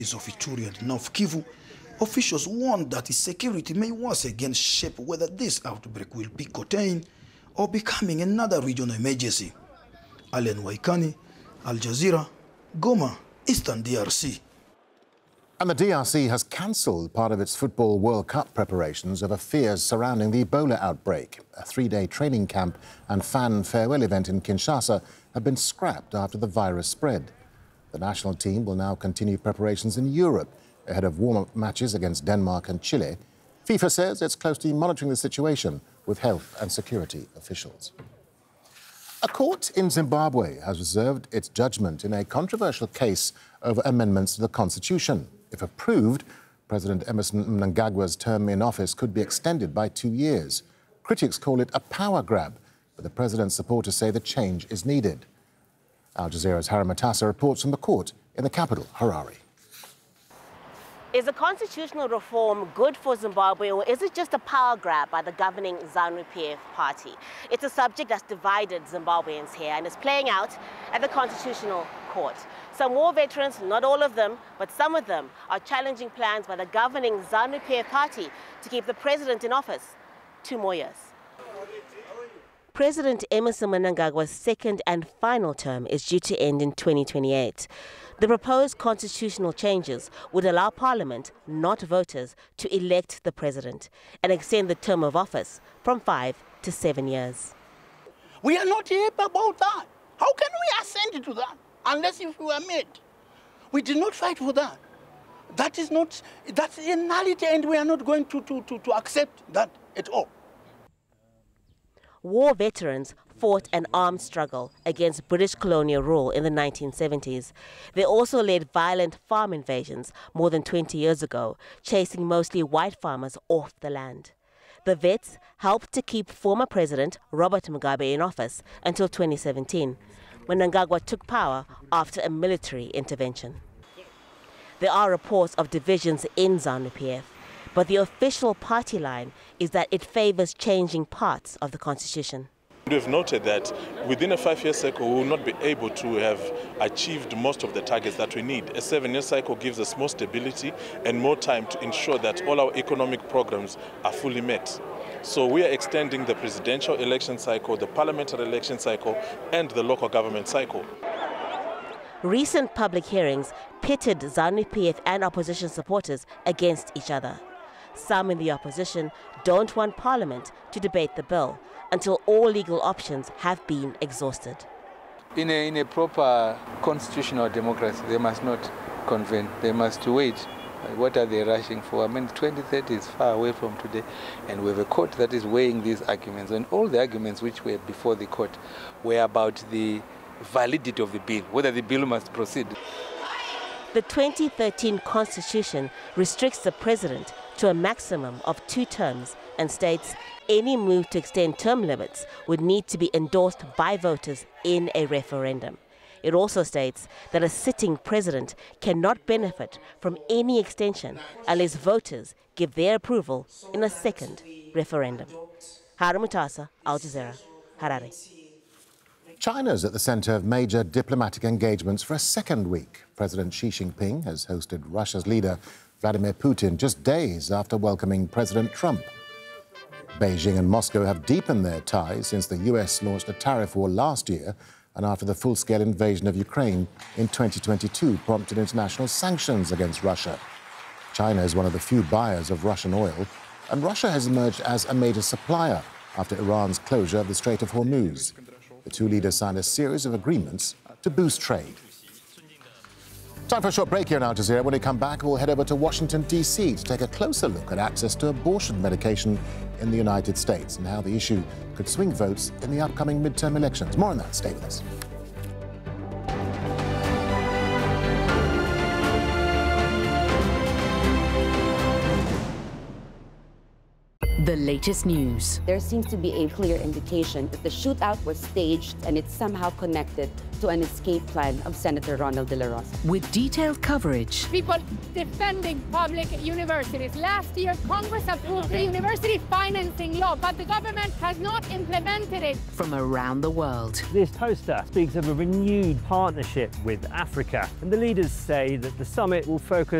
of Ituri and North Kivu, officials warned that its security may once again shape whether this outbreak will be contained or becoming another regional emergency. Allen Waikani, Al Jazeera, Goma, Eastern DRC. And the DRC has cancelled part of its Football World Cup preparations over fears surrounding the Ebola outbreak. A 3-day training camp and fan farewell event in Kinshasa have been scrapped after the virus spread. The national team will now continue preparations in Europe ahead of warm-up matches against Denmark and Chile. FIFA says it's closely monitoring the situation with health and security officials. A court in Zimbabwe has reserved its judgment in a controversial case over amendments to the constitution. If approved, President Emmerson Mnangagwa's term in office could be extended by 2 years. Critics call it a power grab, but the president's supporters say the change is needed. Al Jazeera's Harry Matassa reports from the court in the capital, Harare. Is the constitutional reform good for Zimbabwe, or is it just a power grab by the governing ZANU-PF party? It's a subject that's divided Zimbabweans here and is playing out at the Constitutional Court. Some war veterans, not all of them, but some of them, are challenging plans by the governing ZANU-PF party to keep the president in office 2 more years. President Emmerson Mnangagwa's second and final term is due to end in 2028. The proposed constitutional changes would allow Parliament, not voters, to elect the president and extend the term of office from 5 to 7 years. We are not happy about that. How can we assent to that unless if we were made? We did not fight for that. That's a nullity, and we are not going to accept that at all. War veterans fought an armed struggle against British colonial rule in the 1970s. They also led violent farm invasions more than 20 years ago, chasing mostly white farmers off the land. The vets helped to keep former President Robert Mugabe in office until 2017, when Mnangagwa took power after a military intervention. There are reports of divisions in ZANU-PF, but the official party line is that it favors changing parts of the constitution. We've noted that within a 5-year cycle, we will not be able to have achieved most of the targets that we need. A 7-year cycle gives us more stability and more time to ensure that all our economic programs are fully met. So we are extending the presidential election cycle, the parliamentary election cycle, and the local government cycle. Recent public hearings pitted ZANU-PF and opposition supporters against each other. Some in the opposition don't want Parliament to debate the bill until all legal options have been exhausted. In a proper constitutional democracy, they must not convene. They must wait. What are they rushing for? I mean, 2030 is far away from today, and we have a court that is weighing these arguments. And all the arguments which were before the court were about the validity of the bill, whether the bill must proceed. The 2013 Constitution restricts the president to a maximum of 2 terms and states any move to extend term limits would need to be endorsed by voters in a referendum. It also states that a sitting president cannot benefit from any extension unless voters give their approval in a second referendum. Harry Matassa, Al Jazeera, Harare. China's at the centre of major diplomatic engagements for a second week. President Xi Jinping has hosted Russia's leader Vladimir Putin just days after welcoming President Trump. Beijing and Moscow have deepened their ties since the US launched a tariff war last year and after the full-scale invasion of Ukraine in 2022 prompted international sanctions against Russia. China is one of the few buyers of Russian oil, and Russia has emerged as a major supplier after Iran's closure of the Strait of Hormuz. The two leaders signed a series of agreements to boost trade. Time for a short break here in Al Jazeera. When we come back, we'll head over to Washington, D.C. to take a closer look at access to abortion medication in the United States and how the issue could swing votes in the upcoming midterm elections. More on that. Stay with us. The the latest news. There seems to be a clear indication that the shootout was staged and it's somehow connected to an escape plan of Senator Ronald De La Rosa. With detailed coverage. People defending public universities. Last year, Congress approved the university financing law, but the government has not implemented it. From around the world. This poster speaks of a renewed partnership with Africa, and the leaders say that the summit will focus